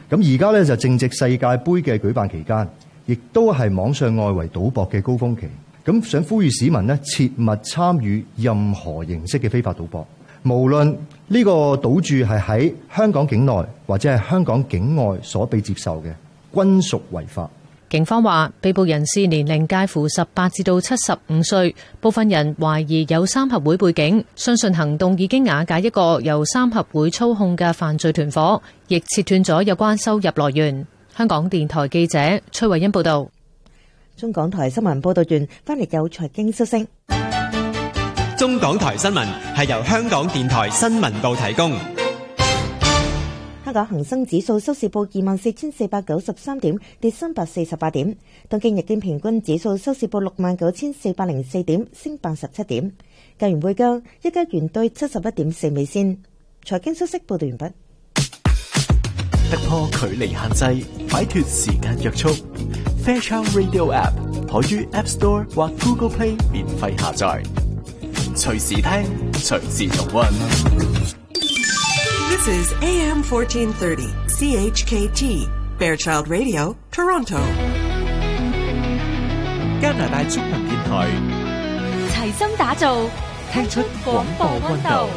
咁而家咧就正值世界盃嘅舉辦期間，亦都係網上外圍賭博嘅高峰期。咁想呼籲市民呢，切勿參與任何形式嘅非法賭博，無論呢個賭注係喺香港境內或者係香港境外所被接受嘅，均屬違法。 警方話，被捕人士年齡介乎18至到75歲，部分人懷疑有三合會背景，相信行動已經瓦解一個由三合會操控嘅犯罪團夥，亦切斷咗有關收入來源。香港電台記者崔慧欣報道。 中港台新聞報道完，翻嚟有財經消息。 中港台新聞係由香港電台新聞部提供。 香港恒生指數收市報24,493點，跌348點。東京日經平均指數收市報69,404點，升87點。港元匯價，1加元兌71.4美仙。財經消息報道完畢。 突破距離限制，擺脫時間約束。Fairchild Radio App 可於 App Store 或 Google Play 免費下載，隨時聽，隨時重溫。 This is AM 1430 CHKT Fairchild Radio Toronto。 加拿大中文電台齊心打造， 聽出廣播溫度。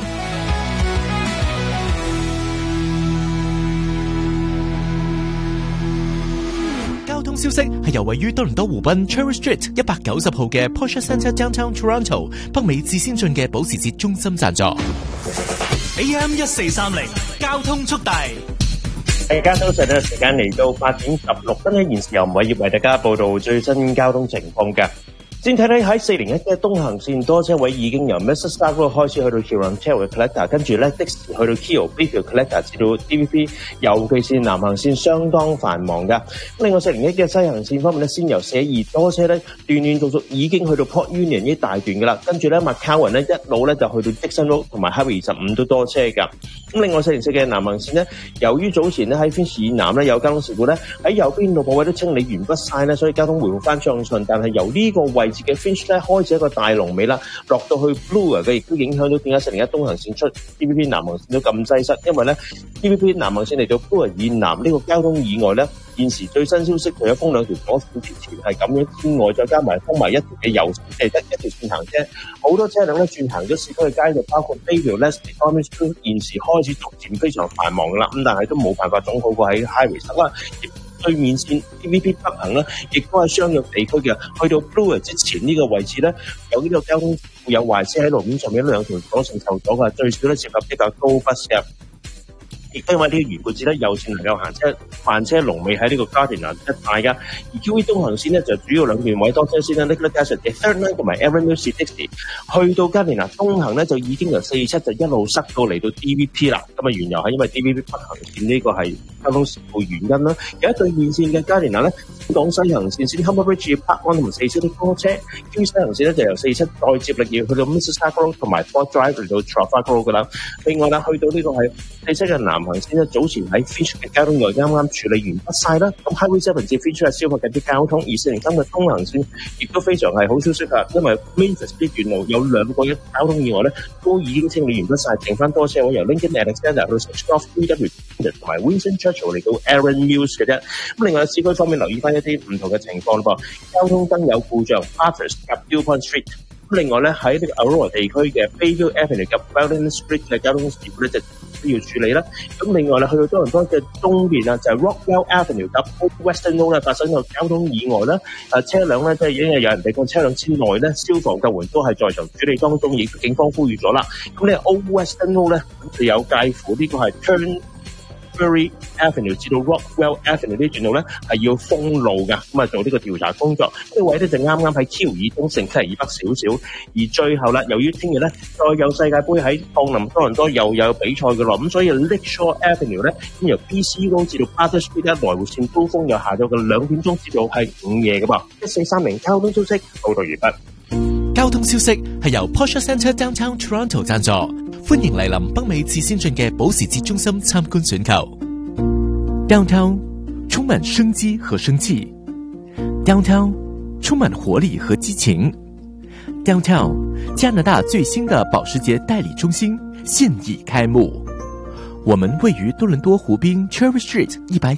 交通消息係由位於多倫多湖濱 Cherry Street 190號嘅 Porsche Centre Downtown Toronto 北美至先進嘅保時捷中心贊助。 AM 1430交通速遞。 大家早晨嘅時間嚟到8點16分咧，現時由偉業為大家報道最新交通情況嘅。先睇睇喺401嘅東行線多車位已經由 Mississauga 開始去到 Hurontario 嘅 Collector， 跟住咧的士去到 Keele Bayview Collector 至到 DVP， 尤其是南行線相當繁忙嘅。另外401嘅西行線方面咧，先由42多車咧斷斷續續已經去到 Port Union 呢大段嘅啦，跟住咧 McCowan 咧一路咧就去到 Dixon Road 同埋 Highway 25都多車㗎。咁另外404嘅南行線咧，由於早前咧喺 Finch 以南咧有交通事故咧，喺右邊路鋪位都清理完畢晒咧，所以交通回復翻暢順。但係由呢個位置嘅 Finch 咧開始一個大龍尾啦，落到去 Bloor 嘅，亦都影響到點解401東行線出 DVP 南行線都咁擠塞，因為咧 DVP 南行線嚟到 Bloor 以南呢個交通意外咧，現時最新消息除咗封兩條左線之前係咁樣之外，再加埋封埋一條嘅右線，即係得一條線行車，好多車輛咧轉行咗市區嘅街，就包括 Bayview、Leslie、Dormis 都現時開始逐漸非常繁忙噶啦，咁但係都冇辦法總好過喺 Highway 塞啦。對面線 DVP 北行咧，亦都係相約地區嘅，去到 Bloor 之前呢個位置咧，有呢個交通有壞車喺路面上面，兩條左線受阻嘅，最少咧涉及比較高不嘅。亦都因為呢個緣故，至咧右線能夠行車，慢車龍尾喺呢個 Gardiner 一帶噶。而 QE 東行線咧就主要兩段位多車先啦 ，Nicola Desert 嘅 Third Line 同埋 Avenue C Dixie， 去到 Gardiner 東行咧就已經由47就一路塞到嚟到 DVP 啦。咁啊原由係因為 DVP 北行線呢個係交通事故原因啦。而喺對面線嘅 Gardiner 咧，港西行線先 Humber Bridge 要 Park One 同埋47都多車 ，QE 西行線咧就由47再接力要去到 Mississauga 同埋 Fort Drive 嚟到 Trafalgar 噶啦。另外啦，去到呢個係47嘅南行線咧，早前喺 Finch 嘅交通意外啱啱處理完畢晒啦。咁 Highway 7至 Finch 係消化緊啲交通，而403嘅東行線亦都非常係好消息噶，因為 Memphis 呢段路有兩個交通意外咧，都已經清理完畢晒，剩翻多車位由 Lincoln Alexander 去到 Sixcroft BW 同埋 Winston Churchill 嚟到 Aaron Mills 嘅啫。咁另外喺市區方面留意翻一啲唔同嘅情況咯噃，交通燈有故障 ，Arthurs 及 Dupont Street。咁另外咧喺呢個 Aurora 地區嘅 Bayview Avenue 及 Wellington Street 嘅交通事故咧就都要處理啦。咁另外咧去到多倫多嘅東邊啊，就係 Rockwell Avenue 及 Western Road 咧發生咗交通意外啦。車輛咧即係已經係有人哋個車輛之內咧，消防救援都係在場處理當中，亦都警方呼籲咗啦。咁呢 Old Western Road 咧就有介乎呢個係 Turnberry Avenue 至到 Rockwell Avenue 呢段路咧係要封路㗎，咁啊做呢個調查工作。呢個位咧就啱啱喺 Keele 以東城西以北少少。而最後啦，由於聽日咧再有世界盃喺降臨多倫多又有比賽嘅咯，咁所以 Lakeshore Avenue 咧咁由 BC Road 至到 Bathurst Street 來回線高峰由下晝嘅2點鐘至到係午夜㗎噃。1430交通消息報道完畢。 交通消息係由 Porsche Centre Downtown Toronto 贊助，歡迎嚟臨北美至先進嘅保時捷中心參觀選購。Downtown 充滿生機和生氣 ，Downtown 充滿活力和激情 ，Downtown 加拿大最新的保時捷代理中心現已開幕。我們位於多倫多湖濱 Cherry Street